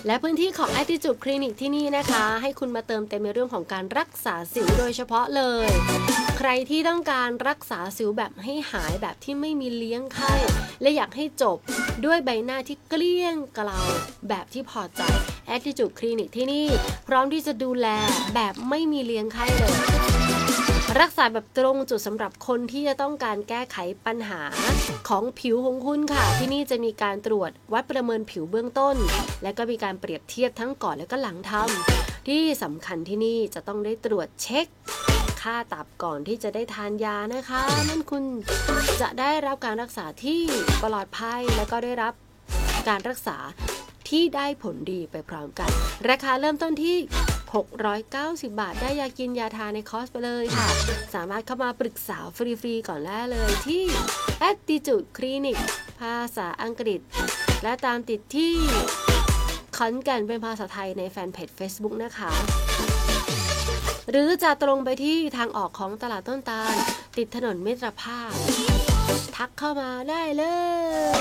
และพื้นที่ของ Attitude Clinic ที่นี่นะคะให้คุณมาเติมเต็มในเรื่องของการรักษาสิวโดยเฉพาะเลยใครที่ต้องการรักษาสิวแบบให้หายแบบที่ไม่มีเลี้ยงไข้และอยากให้จบด้วยใบหน้าที่เกลี้ยงเกลาแบบที่พอใจ Attitude Clinic ที่นี่พร้อมที่จะดูแลแบบไม่มีเลี้ยงไข้เลยรักษาแบบตรงจุดสำหรับคนที่จะต้องการแก้ไขปัญหาของผิวของคุณค่ะที่นี่จะมีการตรวจวัดประเมินผิวเบื้องต้นและก็มีการเปรียบเทียบทั้งก่อนและก็หลังทำที่สำคัญที่นี่จะต้องได้ตรวจเช็คค่าตับก่อนที่จะได้ทานยานะคะนั่นคุณจะได้รับการรักษาที่ปลอดภัยและก็ได้รับการรักษาที่ได้ผลดีไปพร้อมกันราคาเริ่มต้นที่690 บาทได้ยากินยาทาในคอร์สไปเลยค่ะสามารถเข้ามาปรึกษาฟรีๆก่อนได้เลยที่ Attitude Clinic ภาษาอังกฤษและตามติดที่ขอนแก่นเป็นภาษาไทยในแฟนเพจ Facebook นะคะหรือจะตรงไปที่ทางออกของตลาดต้นตาลติดถนนมิตรภาพทักเข้ามาได้เลย